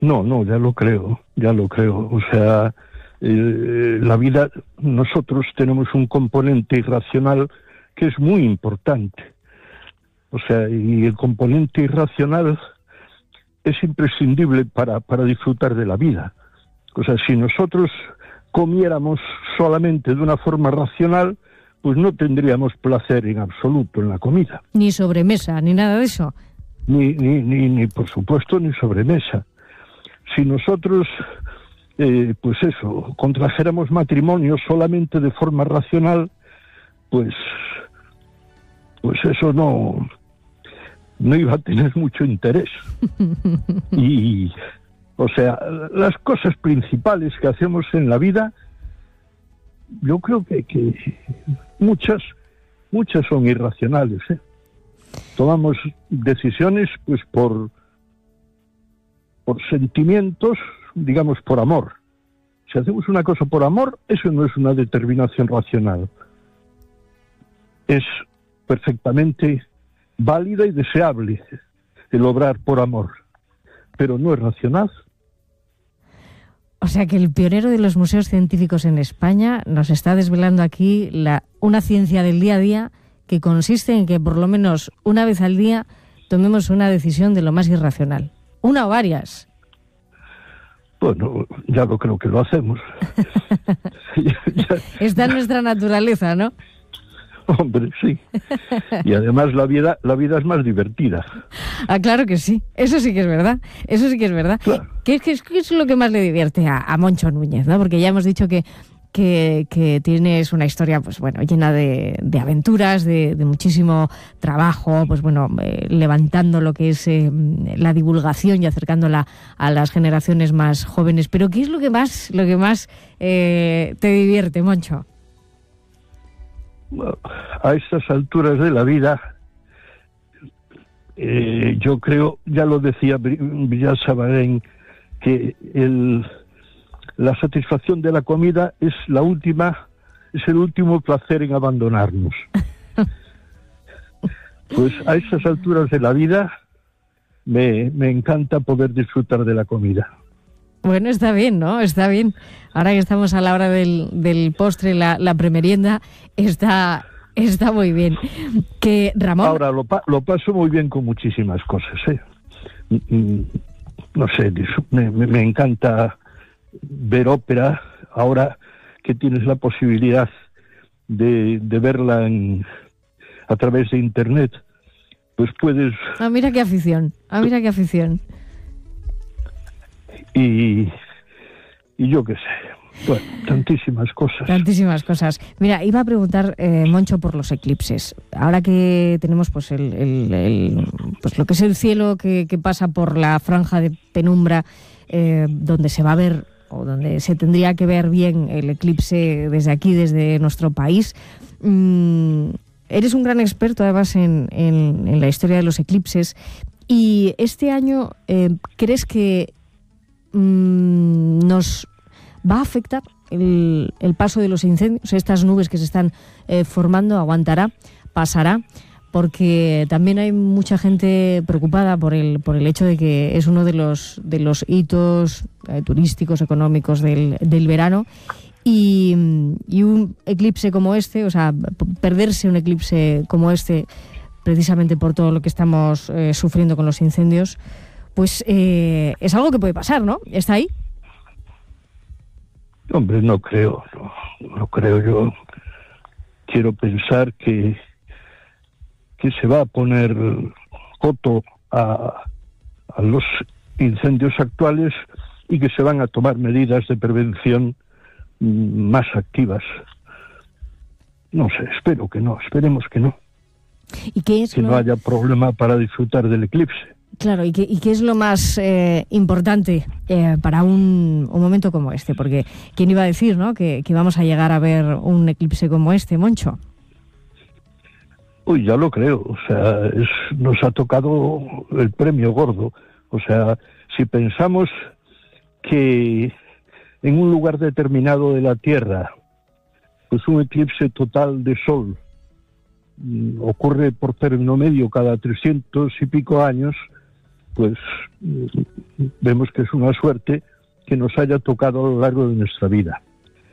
No, ya lo creo. O sea, la vida, nosotros tenemos un componente irracional que es muy importante. O sea, y el componente irracional es imprescindible para disfrutar de la vida. O sea, si nosotros comiéramos solamente de una forma racional, pues no tendríamos placer en absoluto en la comida. Ni sobremesa, ni nada de eso. Ni por supuesto, ni sobremesa. Si nosotros, pues eso, contrajéramos matrimonio solamente de forma racional, pues eso no iba a tener mucho interés. Y, o sea, las cosas principales que hacemos en la vida, yo creo que muchas son irracionales, ¿eh? Tomamos decisiones pues por sentimientos, digamos por amor. Si hacemos una cosa por amor, eso no es una determinación racional. Es perfectamente válida y deseable el obrar por amor, pero no es racional. O sea que el pionero de los museos científicos en España nos está desvelando aquí una ciencia del día a día que consiste en que por lo menos una vez al día tomemos una decisión de lo más irracional. ¿Una o varias? Bueno, ya lo creo que lo hacemos. Está en nuestra naturaleza, ¿no? Hombre, sí. Y además la vida es más divertida. Ah, claro que sí. Eso sí que es verdad. Claro. ¿Qué es lo que más le divierte a Moncho Núñez, ¿no? Porque ya hemos dicho que tienes una historia, pues bueno, llena de aventuras, de muchísimo trabajo, pues bueno, levantando lo que es la divulgación y acercándola a las generaciones más jóvenes. Pero ¿qué es lo que más te divierte, Moncho? Bueno, a estas alturas de la vida, yo creo, ya lo decía Villar Sabarén, que la satisfacción de la comida es el último placer en abandonarnos. Pues a esas alturas de la vida me encanta poder disfrutar de la comida. Bueno, está bien, ¿no? Está bien. Ahora que estamos a la hora del postre, la premerienda, está muy bien. Que Ramón... Ahora lo paso muy bien con muchísimas cosas, ¿eh? No sé, me encanta ver ópera. Ahora que tienes la posibilidad de verla a través de internet, pues puedes... Mira qué afición. Y yo qué sé, bueno, tantísimas cosas. Mira, iba a preguntar, Moncho, por los eclipses. Ahora que tenemos pues pues lo que es el cielo que pasa por la franja de penumbra, donde se va a ver, o donde se tendría que ver bien el eclipse desde aquí, desde nuestro país. Eres un gran experto, además, en la historia de los eclipses. Y este año, ¿crees que nos va a afectar el paso de los incendios? Estas nubes que se están formando, ¿aguantará? ¿Pasará? Porque también hay mucha gente preocupada por el hecho de que es uno de los hitos turísticos, económicos del verano, y un eclipse como este, o sea, perderse un eclipse como este, precisamente por todo lo que estamos sufriendo con los incendios, pues es algo que puede pasar, ¿no? ¿Está ahí? Hombre, no creo. Yo quiero pensar que se va a poner coto a los incendios actuales y que se van a tomar medidas de prevención más activas. No sé, esperemos que no. ¿Y qué es no haya problema para disfrutar del eclipse. Claro, ¿y qué es lo más importante para un momento como este? Porque ¿quién iba a decir, no, que vamos a llegar a ver un eclipse como este, Moncho? Uy, ya lo creo. O sea, nos ha tocado el premio gordo. O sea, si pensamos que en un lugar determinado de la Tierra, pues un eclipse total de sol ocurre por término medio cada 300 y pico años, pues vemos que es una suerte que nos haya tocado a lo largo de nuestra vida.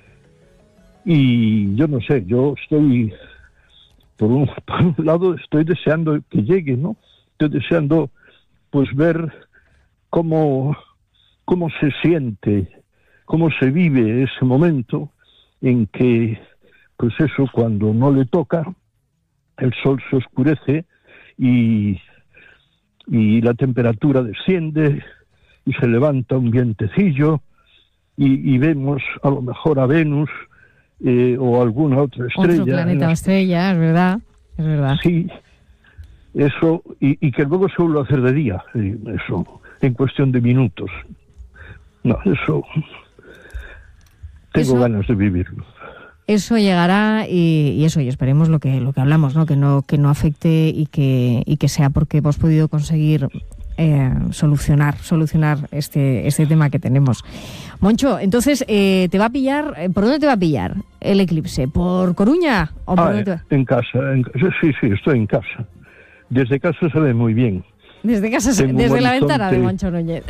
Y yo no sé, yo estoy, por un lado, estoy deseando que llegue, ¿no? Estoy deseando, pues, ver cómo se siente, cómo se vive ese momento en que, pues eso, cuando no le toca, el sol se oscurece y la temperatura desciende y se levanta un vientecillo y vemos a lo mejor a Venus o alguna otra estrella. Otro planeta o estrella, es verdad. Sí, eso, y que luego se vuelve a hacer de día, eso, en cuestión de minutos. No, eso tengo ganas de vivirlo. Eso llegará y eso, y esperemos lo que hablamos, ¿no? Que no afecte y que sea porque hemos podido conseguir solucionar este tema que tenemos. Moncho, entonces, ¿te va a pillar? ¿Por dónde te va a pillar el eclipse? ¿Por Coruña? ¿O por dónde te va? En casa. Sí, estoy en casa. Desde casa se ve muy bien. Desde casa, desde la ventana de Moncho Núñez.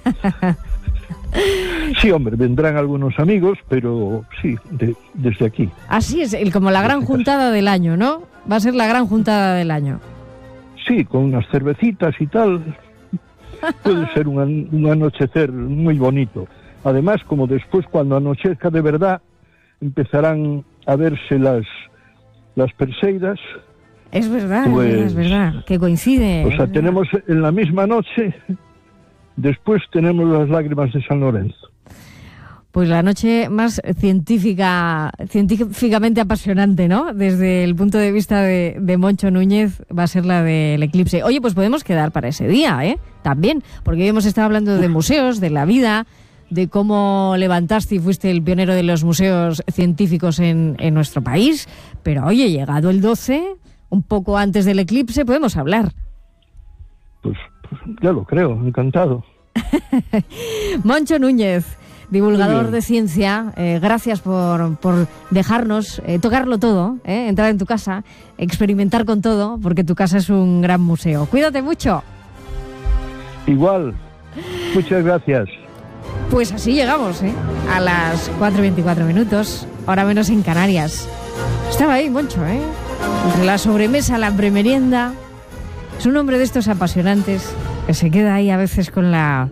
Sí, hombre, vendrán algunos amigos, pero sí, desde aquí. Así es, como la gran juntada del año, ¿no? Va a ser la gran juntada del año. Sí, con unas cervecitas y tal. Puede ser un anochecer muy bonito. Además, como después, cuando anochezca de verdad, empezarán a verse las Perseidas. Es verdad, pues, es verdad, que coincide. O sea, tenemos en la misma noche... Después tenemos las lágrimas de San Lorenzo. Pues la noche más científicamente apasionante, ¿no? Desde el punto de vista de Moncho Núñez va a ser la del eclipse. Oye, pues podemos quedar para ese día, también, porque hoy hemos estado hablando de museos, de la vida, de cómo levantaste y fuiste el pionero de los museos científicos en nuestro país. Pero oye, llegado el 12, un poco antes del eclipse, podemos hablar. Pues ya lo creo, encantado. Moncho Núñez, divulgador de ciencia, gracias por dejarnos tocarlo todo, entrar en tu casa, experimentar con todo, porque tu casa es un gran museo. Cuídate mucho. Igual, muchas gracias. Pues así llegamos, a las 4:24, hora menos en Canarias. Estaba ahí Moncho, entre la sobremesa, la premerienda. Es un hombre de estos apasionantes que se queda ahí a veces con la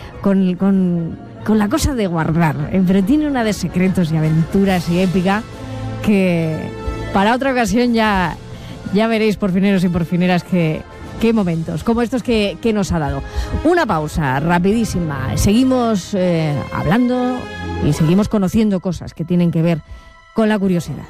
cosa de guardar. Pero tiene una de secretos y aventuras y épica que para otra ocasión ya veréis, porfineros y porfineras, qué momentos como estos que nos ha dado. Una pausa rapidísima. Seguimos hablando y seguimos conociendo cosas que tienen que ver con la curiosidad.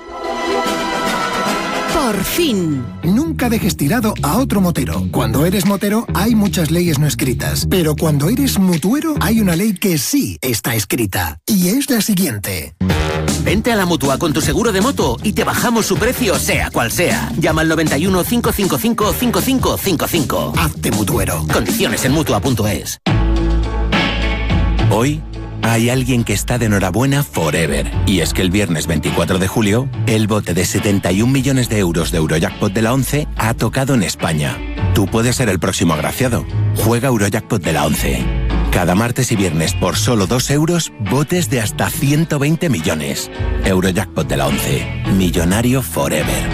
Por fin. Nunca dejes tirado a otro motero. Cuando eres motero hay muchas leyes no escritas, pero cuando eres mutuero hay una ley que sí está escrita. Y es la siguiente. Vente a la Mutua con tu seguro de moto y te bajamos su precio sea cual sea. Llama al 91 555 5555. Hazte mutuero. Condiciones en Mutua.es. Hoy hay alguien que está de enhorabuena forever. Y es que el viernes 24 de julio, el bote de 71 millones de euros de Eurojackpot de la 11 ha tocado en España. Tú puedes ser el próximo agraciado. Juega Eurojackpot de la 11. Cada martes y viernes por solo 2 euros, botes de hasta 120 millones. Eurojackpot de la 11. Millonario forever.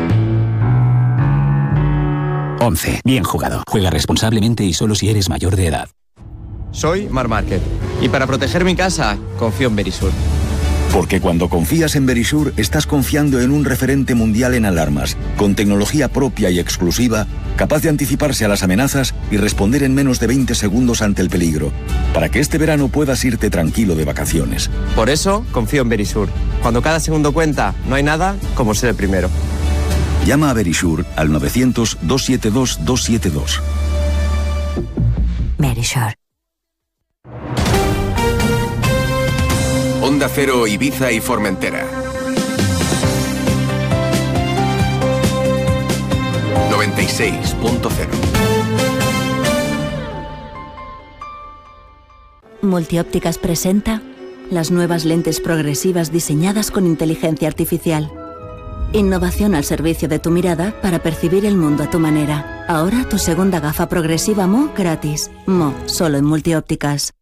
11. Bien jugado. Juega responsablemente y solo si eres mayor de edad. Soy Marc Márquez y para proteger mi casa confío en Verisur. Porque cuando confías en Verisur estás confiando en un referente mundial en alarmas, con tecnología propia y exclusiva, capaz de anticiparse a las amenazas y responder en menos de 20 segundos ante el peligro, para que este verano puedas irte tranquilo de vacaciones. Por eso confío en Verisur. Cuando cada segundo cuenta, no hay nada como ser el primero. Llama a Verisur al 900-272-272. Verisur. Onda Cero, Ibiza y Formentera. 96.0. Multiópticas presenta las nuevas lentes progresivas diseñadas con inteligencia artificial. Innovación al servicio de tu mirada para percibir el mundo a tu manera. Ahora tu segunda gafa progresiva Mo gratis. Mo, solo en Multiópticas.